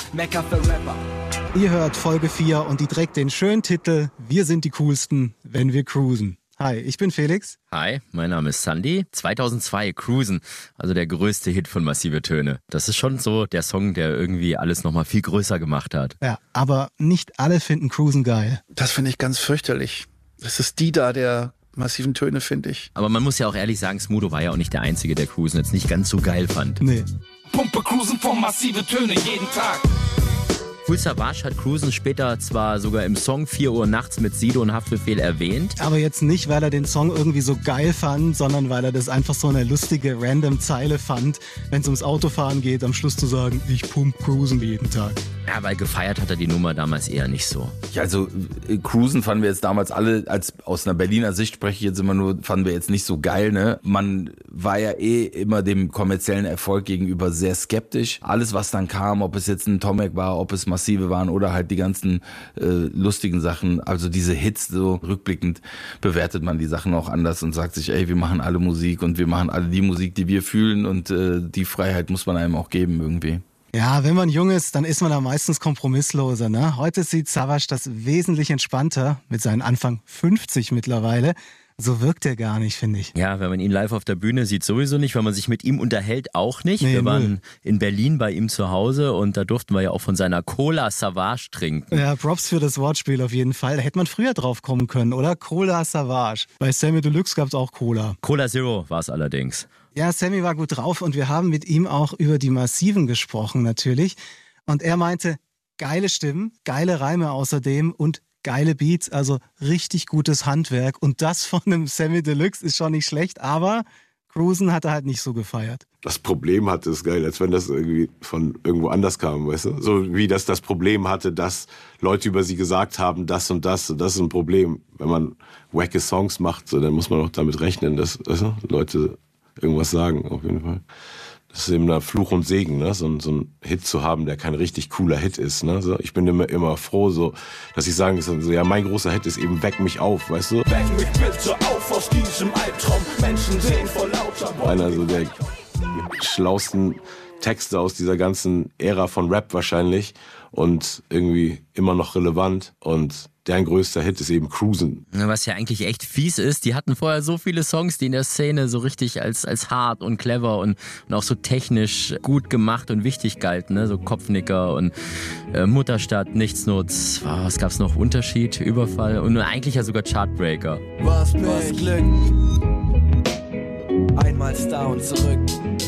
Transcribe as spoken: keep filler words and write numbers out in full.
Mecker für Rapper. Ihr hört Folge vier und die trägt den schönen Titel Wir sind die Coolsten, wenn wir cruisen. Hi, ich bin Felix. Hi, mein Name ist Sandy. zweitausendzwei, Cruisen, also der größte Hit von Massive Töne. Das ist schon so der Song, der irgendwie alles nochmal viel größer gemacht hat. Ja, aber nicht alle finden Cruisen geil. Das finde ich ganz fürchterlich. Das ist die da der Massiven Töne, finde ich. Aber man muss ja auch ehrlich sagen, Smudo war ja auch nicht der Einzige, der Cruisen jetzt nicht ganz so geil fand. Nee. Pumpe Cruisen von Massive Töne jeden Tag. Kool Savas hat Cruisen später zwar sogar im Song vier Uhr nachts mit Sido und Haftbefehl erwähnt. Aber jetzt nicht, weil er den Song irgendwie so geil fand, sondern weil er das einfach so eine lustige, random Zeile fand, wenn es ums Autofahren geht, am Schluss zu sagen, ich pump Cruisen jeden Tag. Ja, weil gefeiert hat er die Nummer damals eher nicht so. Ja, also äh, Cruisen fanden wir jetzt damals alle, als aus einer Berliner Sicht spreche ich jetzt immer nur, fanden wir jetzt nicht so geil, ne? Man war ja eh immer dem kommerziellen Erfolg gegenüber sehr skeptisch. Alles, was dann kam, ob es jetzt ein Tomek war, ob es Massive waren oder halt die ganzen äh, lustigen Sachen, also diese Hits, so rückblickend bewertet man die Sachen auch anders und sagt sich, ey, wir machen alle Musik und wir machen alle die Musik, die wir fühlen und äh, die Freiheit muss man einem auch geben irgendwie. Ja, wenn man jung ist, dann ist man da meistens kompromissloser, ne? Heute sieht Savas das wesentlich entspannter, mit seinen Anfang fünfzig mittlerweile. So wirkt er gar nicht, finde ich. Ja, wenn man ihn live auf der Bühne sieht, sowieso nicht. Wenn man sich mit ihm unterhält, auch nicht. Nee, wir waren null. in Berlin bei ihm zu Hause und da durften wir ja auch von seiner Cola Savas trinken. Ja, Props für das Wortspiel auf jeden Fall. Da hätte man früher drauf kommen können, oder? Cola Savas. Bei Sammy Deluxe gab es auch Cola. Cola Zero war es allerdings. Ja, Sammy war gut drauf und wir haben mit ihm auch über die Massiven gesprochen natürlich. Und er meinte, geile Stimmen, geile Reime außerdem und geile Beats, also richtig gutes Handwerk. Und das von einem Sammy Deluxe ist schon nicht schlecht, aber Cruisen hat er halt nicht so gefeiert. Das Problem hatte, ist geil, als wenn das irgendwie von irgendwo anders kam, weißt du? So wie das das Problem hatte, dass Leute über sie gesagt haben, das und das, und das ist ein Problem. Wenn man wacke Songs macht, so, dann muss man auch damit rechnen, dass, weißt du, Leute irgendwas sagen, auf jeden Fall. Das ist eben ein Fluch und Segen, ne? so, so einen Hit zu haben, der kein richtig cooler Hit ist. Ne? So, ich bin immer, immer froh, so, dass ich sagen kann, so, ja, mein großer Hit ist eben Weck mich auf, weißt du? Weck mich bitte auf aus diesem Albtraum. Menschen sehen vor lauter Bäumen. Einer so der schlausten Texte aus dieser ganzen Ära von Rap wahrscheinlich und irgendwie immer noch relevant und deren größter Hit ist eben Cruisen. Was ja eigentlich echt fies ist, die hatten vorher so viele Songs, die in der Szene so richtig als, als hart und clever und, und auch so technisch gut gemacht und wichtig galten, ne? So Kopfnicker und äh, Mutterstadt, Nichtsnutz, oh, was gab's noch? Unterschied, Überfall und eigentlich ja sogar Chartbreaker. Was, was Glück? Einmal Star und zurück.